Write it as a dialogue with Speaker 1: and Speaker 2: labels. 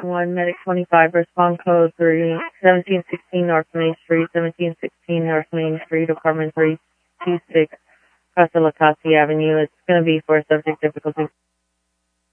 Speaker 1: 1, Medic 25, respond code 3, 1716 North Main Street, 1716 North Main Street, Apartment 326, Casa La Casa Avenue. It's going to be for subject difficulty.